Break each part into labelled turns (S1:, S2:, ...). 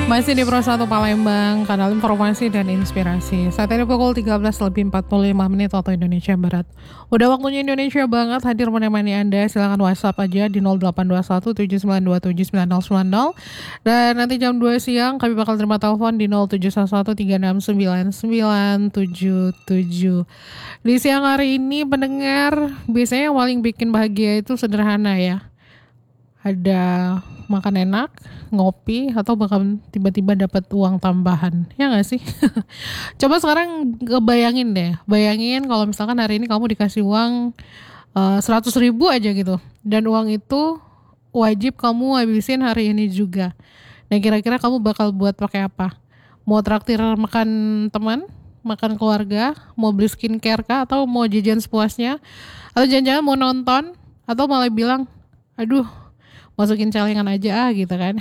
S1: Masih di Pro 1 Palembang, kanal informasi dan inspirasi. Saat ini pukul 13.45 waktu Indonesia Barat. Udah waktunya Indonesia banget hadir menemani Anda. Silakan WhatsApp aja di 0821 7927 9090. Dan nanti jam 2 siang kami bakal terima telepon di 0711 369977. Di siang hari ini pendengar, biasanya yang paling bikin bahagia itu sederhana ya. Ada makan enak, ngopi, atau bahkan tiba-tiba dapat uang tambahan. Ya gak sih? Coba sekarang bayangin deh. Bayangin kalau misalkan hari ini kamu dikasih uang 100 ribu aja gitu. Dan uang itu wajib kamu habisin hari ini juga. Nah kira-kira kamu bakal buat pakai apa? Mau traktir makan teman? Makan keluarga? Mau beli skincare kah? Atau mau jajan sepuasnya? Atau jangan-jangan mau nonton? Atau malah bilang, aduh, masukin celengan aja gitu kan.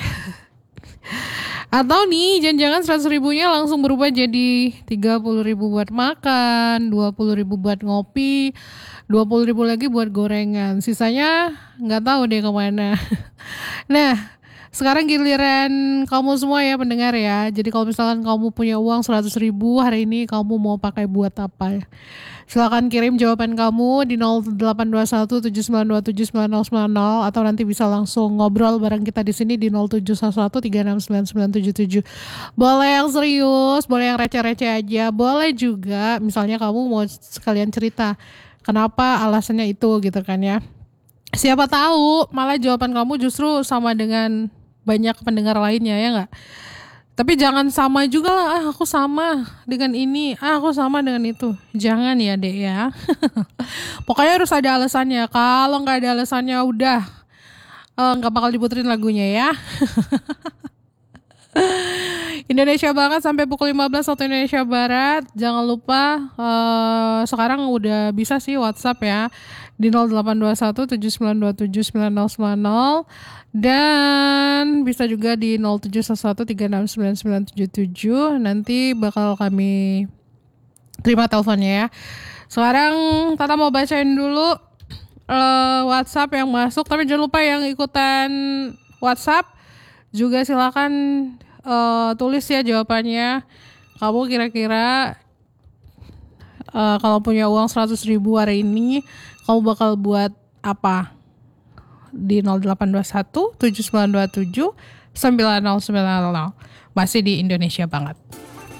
S1: Atau nih jangan-jangan 100 ribunya langsung berubah jadi 30 ribu buat makan, 20 ribu buat ngopi, 20 ribu lagi buat gorengan. Sisanya gak tahu deh kemana. Nah sekarang giliran kamu semua ya pendengar ya. Jadi kalau misalkan kamu punya uang 100 ribu hari ini kamu mau pakai buat apa? Silakan kirim jawaban kamu di 0821 7927 9090 atau nanti bisa langsung ngobrol bareng kita di sini di 0711 369977. Boleh yang serius, boleh yang receh-receh aja, boleh juga misalnya kamu mau sekalian cerita kenapa alasannya itu gitu kan ya. Siapa tahu malah jawaban kamu justru sama dengan banyak pendengar lainnya ya nggak? Tapi jangan sama juga lah, aku sama dengan ini, aku sama dengan itu. Jangan ya dek ya. Pokoknya harus ada alasannya. Kalau nggak ada alasannya udah nggak bakal diputerin lagunya ya. Indonesia banget sampai pukul 15 waktu Indonesia Barat. Jangan lupa sekarang udah bisa sih WhatsApp ya di 0821 7927 9090 dan bisa juga di 0711 369977. Nanti bakal kami terima teleponnya ya. Sekarang Tata mau bacain dulu WhatsApp yang masuk, tapi jangan lupa yang ikutan WhatsApp juga silakan tulis ya jawabannya. Kamu kira-kira kalau punya uang 100 ribu hari ini kamu bakal buat apa? Di 0821 7927 9090. Masih di Indonesia banget.